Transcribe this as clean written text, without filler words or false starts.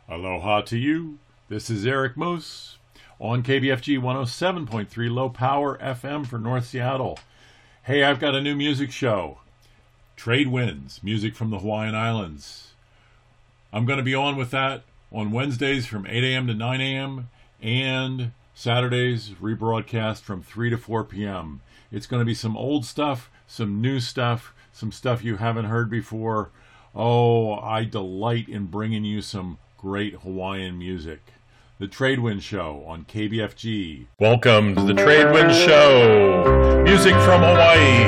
Aloha to you. This is Eric Moose on KBFG 107.3 Low Power FM for North Seattle. Hey, I've got a new music show. Trade Winds, music from the Hawaiian Islands. I'm going to be on with that on Wednesdays from 8 a.m. to 9 a.m. and Saturdays rebroadcast from 3 to 4 p.m. It's going to be some old stuff, some new stuff, some stuff you haven't heard before. Oh, I delight in bringing you some great Hawaiian music. The Trade Wind Show on KBFG. Welcome to the Trade Wind Show. Music from Hawaii.